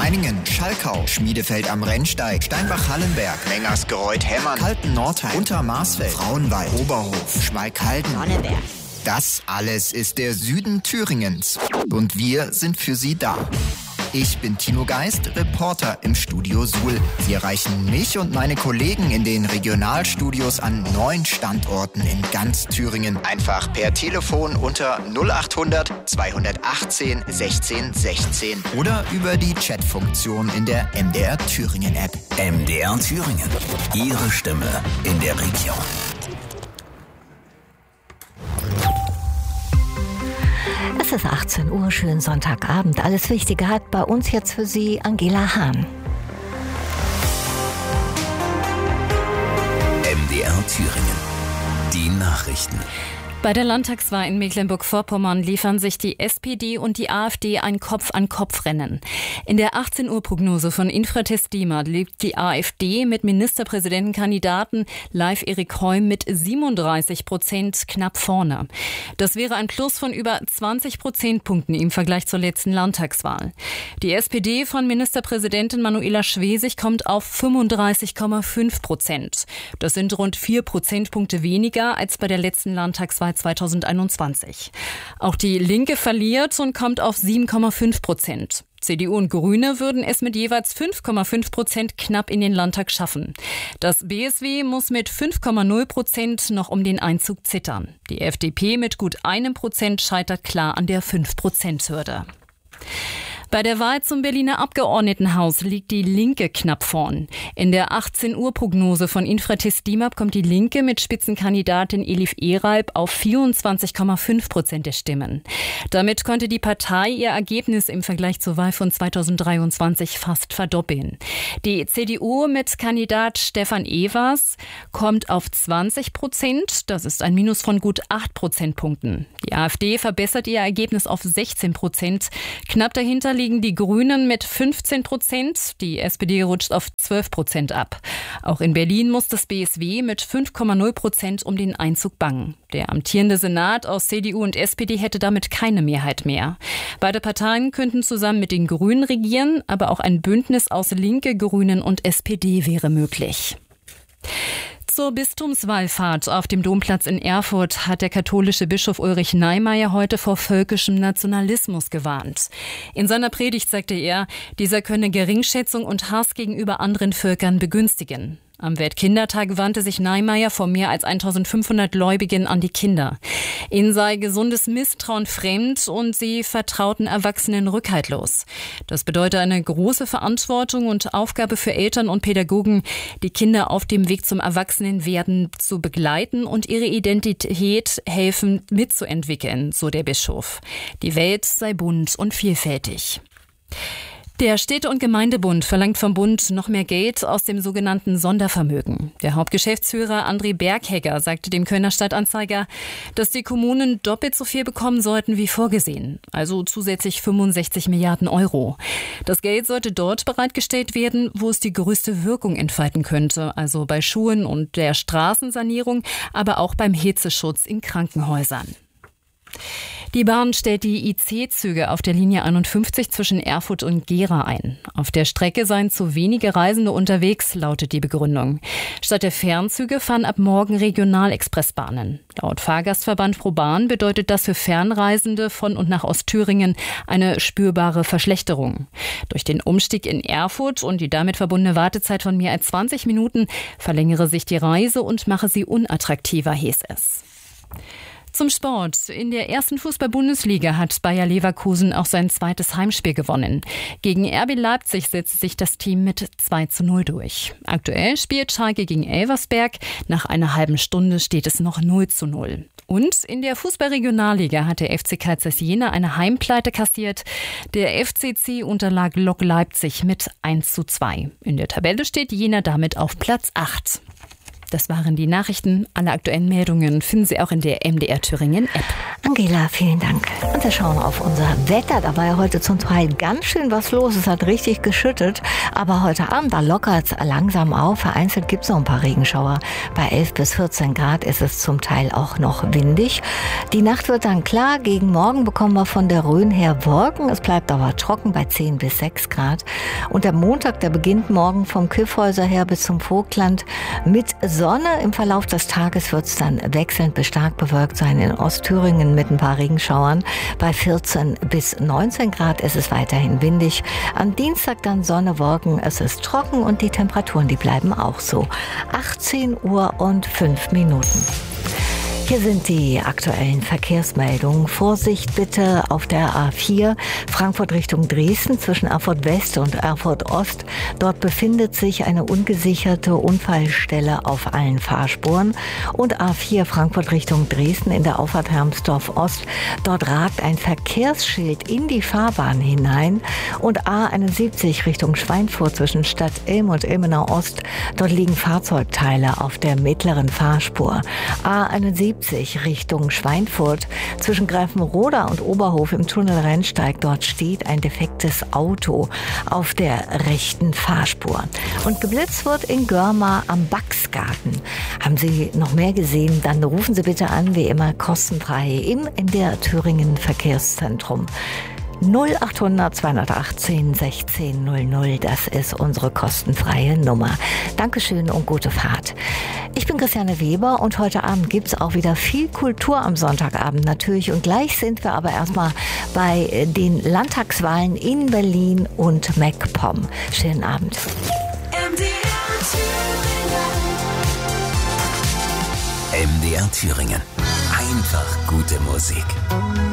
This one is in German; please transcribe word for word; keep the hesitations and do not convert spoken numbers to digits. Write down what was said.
Meiningen, Schalkau, Schmiedefeld am Rennsteig, Steinbach-Hallenberg, Mengersgereuth-Hemmern, Kalten-Nordheim, Untermarsfeld, Frauenwald, Oberhof, Schmalkalden, Sonneberg. Das alles ist der Süden Thüringens. Und wir sind für Sie da. Ich bin Timo Geist, Reporter im Studio Suhl. Sie erreichen mich und meine Kollegen in den Regionalstudios an neun Standorten in ganz Thüringen. Einfach per Telefon unter null achthundert zweihundertachtzehn sechzehn sechzehn oder über die Chatfunktion in der M D R Thüringen App. M D R Thüringen. Ihre Stimme in der Region. Es ist achtzehn Uhr, schönen Sonntagabend. Alles Wichtige hat bei uns jetzt für Sie Angela Hahn. M D R Thüringen. Die Nachrichten. Bei der Landtagswahl in Mecklenburg-Vorpommern liefern sich die S P D und die AfD ein Kopf-an-Kopf-Rennen. In der achtzehn Uhr Prognose von Infratest DIMA liegt die AfD mit Ministerpräsidentenkandidaten Leif Erik Heum mit siebenunddreißig Prozent knapp vorne. Das wäre ein Plus von über zwanzig Prozentpunkten im Vergleich zur letzten Landtagswahl. Die S P D von Ministerpräsidentin Manuela Schwesig kommt auf fünfunddreißig Komma fünf Prozent. Das sind rund vier Prozentpunkte weniger als bei der letzten Landtagswahl zweitausendeinundzwanzig. Auch die Linke verliert und kommt auf sieben Komma fünf Prozent. C D U und Grüne würden es mit jeweils fünf Komma fünf Prozent knapp in den Landtag schaffen. Das B S W muss mit fünf Komma null Prozent noch um den Einzug zittern. Die F D P mit gut einem Prozent scheitert klar an der fünf Prozent Hürde. Bei der Wahl zum Berliner Abgeordnetenhaus liegt die Linke knapp vorn. In der achtzehn Uhr Prognose von Infratest DIMAP kommt die Linke mit Spitzenkandidatin Elif Eralb auf vierundzwanzig Komma fünf Prozent der Stimmen. Damit konnte die Partei ihr Ergebnis im Vergleich zur Wahl von zweitausenddreiundzwanzig fast verdoppeln. Die C D U mit Kandidat Stefan Evers kommt auf zwanzig Prozent. Das ist ein Minus von gut acht Prozentpunkten. Die AfD verbessert ihr Ergebnis auf sechzehn Prozent. Knapp dahinter liegen die Grünen mit fünfzehn Prozent. Die S P D rutscht auf zwölf Prozent ab. Auch in Berlin muss das B S W mit fünf Komma null Prozent um den Einzug bangen. Der amtierende Senat aus C D U und S P D hätte damit keine Mehrheit mehr. Beide Parteien könnten zusammen mit den Grünen regieren, aber auch ein Bündnis aus Linke, Grünen und S P D wäre möglich. Zur Bistumswallfahrt auf dem Domplatz in Erfurt hat der katholische Bischof Ulrich Neimeyer heute vor völkischem Nationalismus gewarnt. In seiner Predigt sagte er, dieser könne Geringschätzung und Hass gegenüber anderen Völkern begünstigen. Am Weltkindertag wandte sich Neimeyer vor mehr als eintausendfünfhundert Gläubigen an die Kinder. Ihnen sei gesundes Misstrauen fremd und sie vertrauten Erwachsenen rückhaltlos. Das bedeutet eine große Verantwortung und Aufgabe für Eltern und Pädagogen, die Kinder auf dem Weg zum Erwachsenenwerden zu begleiten und ihre Identität helfen mitzuentwickeln, so der Bischof. Die Welt sei bunt und vielfältig. Der Städte- und Gemeindebund verlangt vom Bund noch mehr Geld aus dem sogenannten Sondervermögen. Der Hauptgeschäftsführer André Berghegger sagte dem Kölner Stadtanzeiger, dass die Kommunen doppelt so viel bekommen sollten wie vorgesehen, also zusätzlich fünfundsechzig Milliarden Euro. Das Geld sollte dort bereitgestellt werden, wo es die größte Wirkung entfalten könnte, also bei Schulen und der Straßensanierung, aber auch beim Hitzeschutz in Krankenhäusern. Die Bahn stellt die I C-Züge auf der Linie einundfünfzig zwischen Erfurt und Gera ein. Auf der Strecke seien zu wenige Reisende unterwegs, lautet die Begründung. Statt der Fernzüge fahren ab morgen Regionalexpressbahnen. Laut Fahrgastverband ProBahn bedeutet das für Fernreisende von und nach Ostthüringen eine spürbare Verschlechterung. Durch den Umstieg in Erfurt und die damit verbundene Wartezeit von mehr als zwanzig Minuten verlängere sich die Reise und mache sie unattraktiver, hieß es. Zum Sport. In der ersten Fußball-Bundesliga hat Bayer Leverkusen auch sein zweites Heimspiel gewonnen. Gegen R B Leipzig setzt sich das Team mit zwei zu null durch. Aktuell spielt Schalke gegen Elversberg. Nach einer halben Stunde steht es noch null zu null. Und in der Fußball-Regionalliga hat der F C Kaisers Jena eine Heimpleite kassiert. Der F C C unterlag Lok Leipzig mit eins zu zwei. In der Tabelle steht Jena damit auf Platz acht. Das waren die Nachrichten. Alle aktuellen Meldungen finden Sie auch in der M D R Thüringen App. Angela, vielen Dank. Und wir schauen auf unser Wetter. Da war ja heute zum Teil ganz schön was los. Es hat richtig geschüttet. Aber heute Abend, da lockert es langsam auf. Vereinzelt gibt es noch ein paar Regenschauer. Bei elf bis vierzehn Grad ist es zum Teil auch noch windig. Die Nacht wird dann klar. Gegen Morgen bekommen wir von der Rhön her Wolken. Es bleibt aber trocken bei zehn bis sechs Grad. Und der Montag, der beginnt morgen vom Kyffhäuser her bis zum Vogtland mit Sonne. Im Verlauf des Tages wird es dann wechselnd bis stark bewölkt sein. In Ostthüringen mit ein paar Regenschauern. Bei vierzehn bis neunzehn Grad ist es weiterhin windig. Am Dienstag dann Sonne, Wolken. Es ist trocken und die Temperaturen, die bleiben auch so. achtzehn Uhr und fünf Minuten. Hier sind die aktuellen Verkehrsmeldungen. Vorsicht bitte auf der A vier, Frankfurt Richtung Dresden zwischen Erfurt West und Erfurt Ost. Dort befindet sich eine ungesicherte Unfallstelle auf allen Fahrspuren. Und A vier Frankfurt Richtung Dresden in der Auffahrt Hermsdorf Ost. Dort ragt ein Verkehrsschild in die Fahrbahn hinein. Und A einundsiebzig Richtung Schweinfurt zwischen Stadt Ilm und Ilmenau Ost. Dort liegen Fahrzeugteile auf der mittleren Fahrspur. A einundsiebzig Richtung Schweinfurt zwischen Greifenroda und Oberhof im Tunnel Rennsteig. Dort steht ein defektes Auto auf der rechten Fahrspur. Und geblitzt wird in Görma am Baxgarten. Haben Sie noch mehr gesehen? Dann rufen Sie bitte an, wie immer kostenfrei im M D R Thüringen Verkehrszentrum. null achthundert zweihundertachtzehn sechzehn null null, das ist unsere kostenfreie Nummer. Dankeschön und gute Fahrt. Ich bin Christiane Weber und heute Abend gibt es auch wieder viel Kultur am Sonntagabend natürlich. Und gleich sind wir aber erstmal bei den Landtagswahlen in Berlin und MacPom. Schönen Abend. M D R Thüringen. M D R Thüringen. Einfach gute Musik.